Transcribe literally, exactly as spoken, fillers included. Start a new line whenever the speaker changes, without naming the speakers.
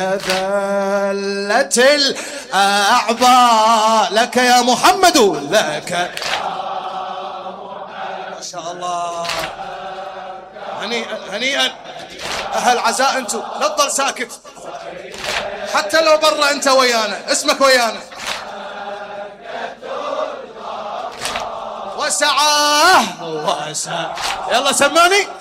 ذلت الأعباء لك يا محمد لك. ما شاء الله، هنيئا هنيئا. أهل عزاء أنتوا، لا تضل ساكت حتى لو برا أنت ويانا، اسمك ويانا. وسعاه وسعاه. يلا سمعني.